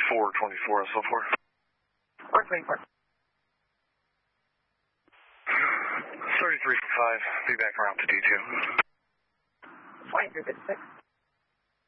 424 SL4. 424. 33 for 5. Be back around to D2. 23 for 6.